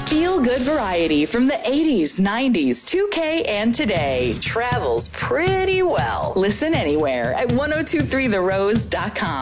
Feel good variety from the 80s, 90s, 2K, and today. Travels pretty well. Listen anywhere at 1023therose.com.